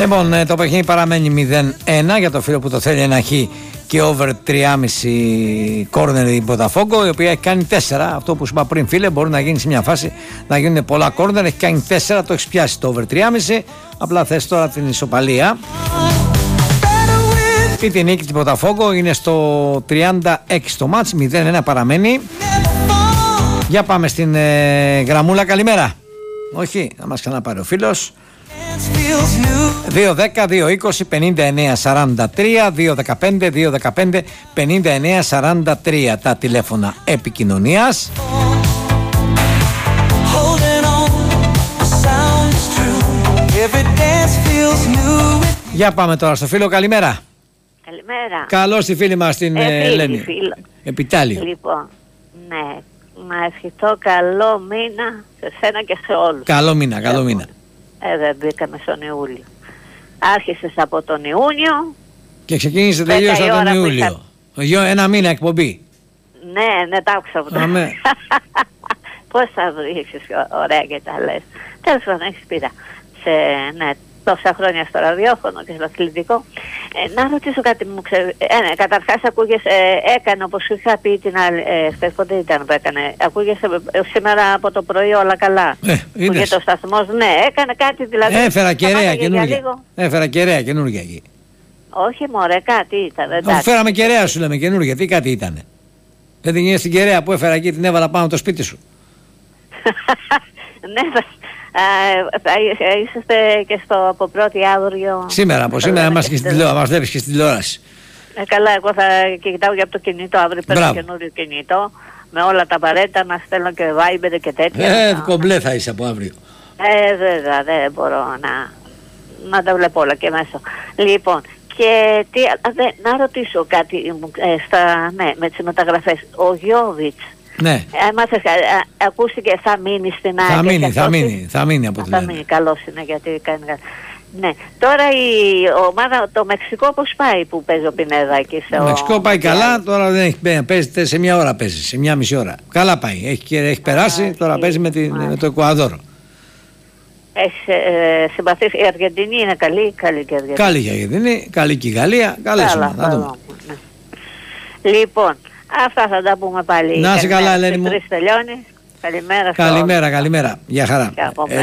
Λοιπόν, το παιχνίδι παραμένει 0-1 για το φίλο που το θέλει ένα χ και over 3,5 κόρνερ η Μποταφόγκο, η οποία έχει κάνει 4. Αυτό που σου είπα πριν, φίλε, μπορεί να γίνει σε μια φάση να γίνουν πολλά κόρνερ. Έχει κάνει 4, το έχει πιάσει το over 3,5. Απλά θες τώρα την ισοπαλία. Η τη νίκη της Μποταφόγκο είναι στο 36 το μάτς, 0-1 παραμένει. Για πάμε στην γραμμούλα, καλημέρα. Όχι, να μας ξαναπάρει ο φίλος. 2-10-2-20-59-43 2-15-2-15-59-43 τα τηλέφωνα επικοινωνίας. Για πάμε τώρα στο φίλο, καλημέρα. Καλημέρα. Καλώς τη φίλη μας την Ελένη. Επιτάλιο. Λοιπόν, ναι, να ευχηθώ καλό μήνα σε σένα και σε όλους. Καλό μήνα, καλό μήνα. Δεν μπήκαμε στον Ιούλιο. Άρχισες από τον Ιούνιο και ξεκίνησε τελείως από τον Ιούλιο. Ένα μήνα εκπομπή. Ναι, τα άκουσα από το. Πώς θα βρίσκεις ωραία και τα λες. Τέλος πάντων, έχεις πείρα. Ναι, τόσα χρόνια στο ραδιόφωνο και στο αθλητικό. Να ρωτήσω κάτι μου καταρχάς ακούγεσαι, έκανε όπως σου είχα πει την άλλη, χθες πότε ήταν που έκανε, ακούγεσαι σήμερα από το πρωί όλα καλά. Και το σταθμός, ναι, έκανε κάτι δηλαδή. Έφερα κεραία καινούργια εκεί. Όχι μωρέ, κάτι ήταν. Φέραμε κεραία σου λέμε καινούργια, τι κάτι ήτανε. Δεν την είδες την κεραία που έφερα εκεί, την έβαλα πάνω το σπίτι σου. Ναι, είσαστε και από πρώτη αύριο. Σήμερα, από σήμερα μας βλέπεις και στην τηλεόραση. Καλά, εγώ θα κοιτάω για το κινητό, αύριο παίρνω καινούριο κινητό, με όλα τα απαραίτητα, να στέλνω και Viber και τέτοια. Κομπλέ θα είσαι από αύριο. Βέβαια, δεν μπορώ να τα βλέπω όλα και μέσα. Λοιπόν, και να ρωτήσω κάτι με τις μεταγραφές. Ο Γιώβιτς, ναι. Ακούστηκε θα μείνει στην ΑΕΚ. Θα μείνει από την ΑΕΚ. Θα μείνει, καλώς είναι γιατί κάνει. Ναι. Τώρα η ομάδα, το Μεξικό πώς πάει που παίζει ο Πινέδα εκεί το Μεξικό πάει καλά, τώρα δεν έχει παίζει σε μια ώρα, παίζει σε μια μισή ώρα. Καλά πάει, έχει περάσει, τώρα παίζει με το Εκουαδόρο. Έχει συμπαθήσει, η Αργεντινή είναι καλή και η Αργεντινή. Καλή και η Αργεντινή, καλή και η Γαλλία, καλές ομάδες. Λοιπόν, αυτά θα τα πούμε πάλι. Να είσαι καλά, Ελένη μου. Καλημέρα. Καλημέρα. Γεια χαρά.